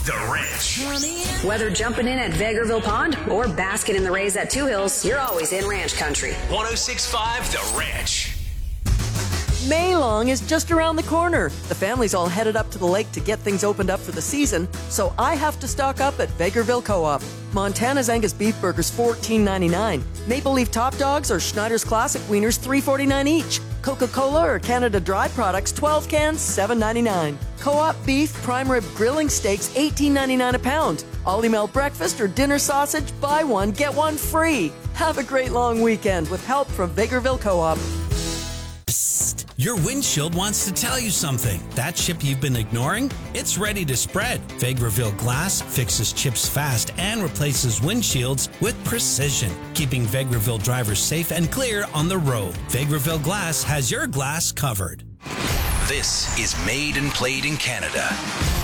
The Ranch. Whether jumping in at Vegreville Pond or basking in the rays at Two Hills, you're always in ranch country. 106.5 The Ranch. Maylong is just around the corner. The family's all headed up to the lake to get things opened up for the season, so I have to stock up at Vegreville Co-op. Montana's Angus Beef Burgers $14.99. Maple Leaf Top Dogs or Schneider's Classic Wieners $3.49 each. Coca-Cola or Canada Dry Products 12 cans $7.99. Co-op Beef Prime Rib Grilling Steaks $18.99 a pound. Ollie Mel Breakfast or Dinner Sausage, buy one, get one free. Have a great long weekend with help from Vegreville Co-op. Your windshield wants to tell you something. That chip you've been ignoring? It's ready to spread. Vegreville Glass fixes chips fast and replaces windshields with precision, keeping Vegreville drivers safe and clear on the road. Vegreville Glass has your glass covered. This is Made and Played in Canada.